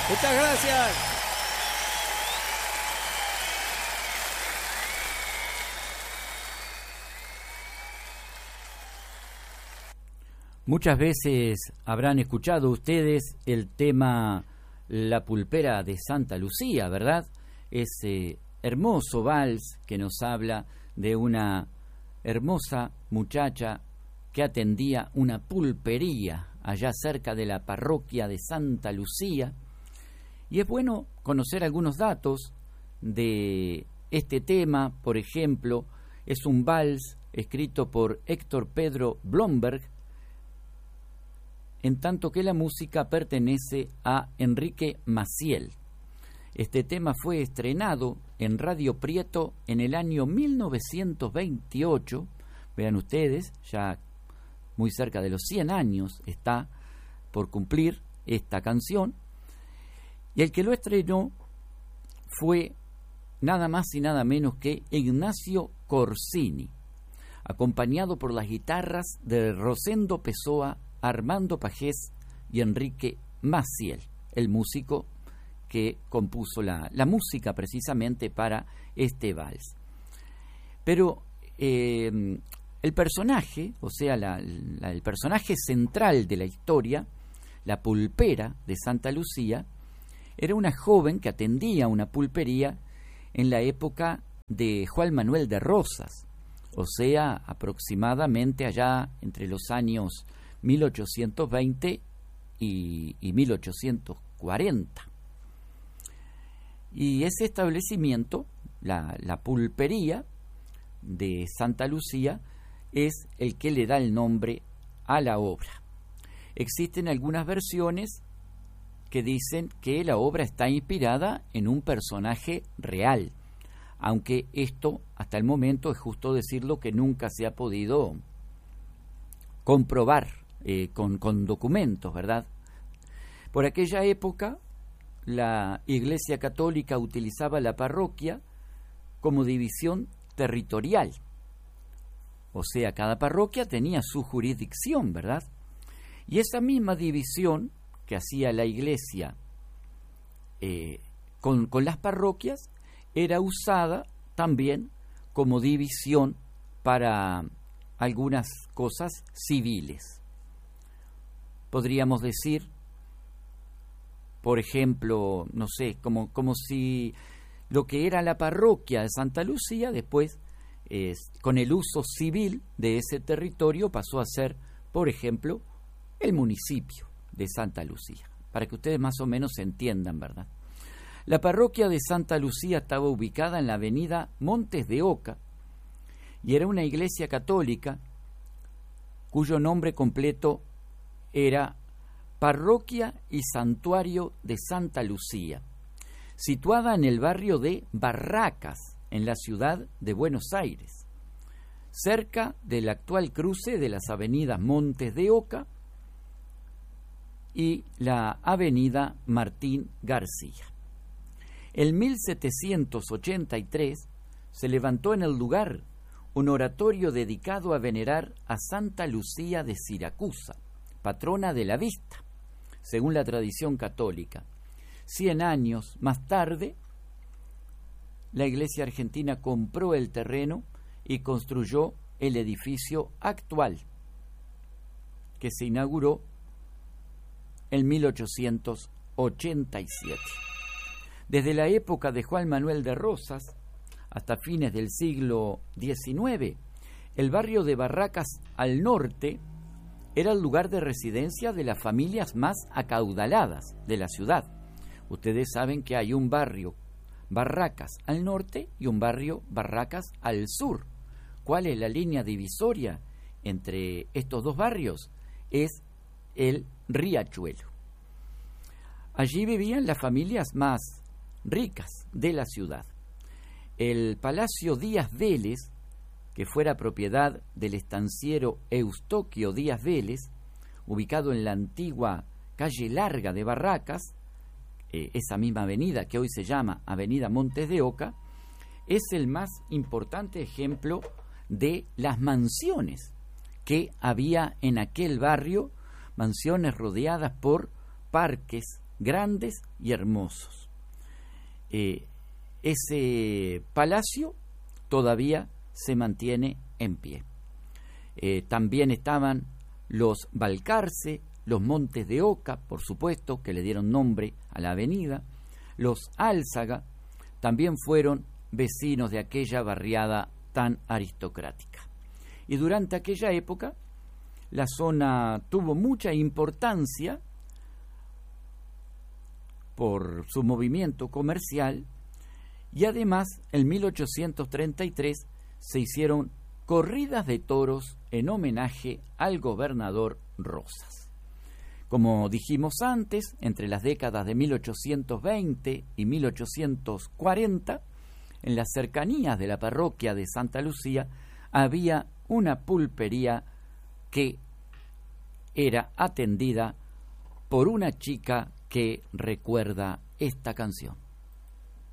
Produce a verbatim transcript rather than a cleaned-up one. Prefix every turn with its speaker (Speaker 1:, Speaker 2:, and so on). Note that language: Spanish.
Speaker 1: Muchas gracias. Muchas veces habrán escuchado ustedes el tema La Pulpera de Santa Lucía, ¿verdad? Ese hermoso vals que nos habla de una hermosa muchacha que atendía una pulpería allá cerca de la parroquia de Santa Lucía. Y es bueno conocer algunos datos de este tema. Por ejemplo, es un vals escrito por Héctor Pedro Blomberg, en tanto que la música pertenece a Enrique Maciel. Este tema fue estrenado en Radio Prieto en el año mil novecientos veintiocho. Vean ustedes, ya muy cerca de los cien años está por cumplir esta canción. Y el que lo estrenó fue nada más y nada menos que Ignacio Corsini, acompañado por las guitarras de Rosendo Pessoa, Armando Pajés y Enrique Maciel, el músico que compuso la, la música precisamente para este vals. Pero eh, el personaje, o sea, la, la, el personaje central de la historia, la pulpera de Santa Lucía, era una joven que atendía una pulpería en la época de Juan Manuel de Rosas, o sea, aproximadamente allá entre los años mil ochocientos veinte y, y mil ochocientos cuarenta. Y ese establecimiento, la, la pulpería de Santa Lucía, es el que le da el nombre a la obra. Existen algunas versiones que dicen que la obra está inspirada en un personaje real, aunque esto, hasta el momento, es justo decirlo, que nunca se ha podido comprobar eh, con, con documentos, ¿verdad? Por aquella época, la Iglesia Católica utilizaba la parroquia como división territorial. O sea, cada parroquia tenía su jurisdicción, ¿verdad? Y esa misma división que hacía la Iglesia eh, con, con las parroquias era usada también como división para algunas cosas civiles. Podríamos decir, por ejemplo, no sé, como, como si lo que era la parroquia de Santa Lucía, después, eh, con el uso civil de ese territorio, pasó a ser, por ejemplo, el municipio de Santa Lucía, para que ustedes más o menos entiendan, ¿verdad? La parroquia de Santa Lucía estaba ubicada en la avenida Montes de Oca y era una iglesia católica cuyo nombre completo era Parroquia y Santuario de Santa Lucía, situada en el barrio de Barracas, en la ciudad de Buenos Aires, cerca del actual cruce de las avenidas Montes de Oca y la avenida Martín García. En mil setecientos ochenta y tres se levantó en el lugar un oratorio dedicado a venerar a Santa Lucía de Siracusa, patrona de la vista, según la tradición católica. Cien años más tarde, la Iglesia Argentina compró el terreno y construyó el edificio actual, que se inauguró en mil ochocientos ochenta y siete. Desde la época de Juan Manuel de Rosas hasta fines del siglo diecinueve, el barrio de Barracas al norte era el lugar de residencia de las familias más acaudaladas de la ciudad. Ustedes saben que hay un barrio Barracas al norte y un barrio Barracas al sur. ¿Cuál es la línea divisoria entre estos dos barrios? Es el Riachuelo. Allí vivían las familias más ricas de la ciudad. El Palacio Díaz Vélez, que fuera propiedad del estanciero Eustoquio Díaz Vélez, ubicado en la antigua calle Larga de Barracas, eh, esa misma avenida que hoy se llama Avenida Montes de Oca, es el más importante ejemplo de las mansiones que había en aquel barrio, mansiones rodeadas por parques grandes y hermosos. Eh, ese palacio todavía se mantiene en pie. Eh, también estaban los Balcarce, los Montes de Oca, por supuesto, que le dieron nombre a la avenida. Los Álzaga también fueron vecinos de aquella barriada tan aristocrática. Y durante aquella época, la zona tuvo mucha importancia por su movimiento comercial, y además en mil ochocientos treinta y tres se hicieron corridas de toros en homenaje al gobernador Rosas. Como dijimos antes, entre las décadas de mil ochocientos veinte y mil ochocientos cuarenta, en las cercanías de la parroquia de Santa Lucía había una pulpería que era atendida por una chica que recuerda esta canción.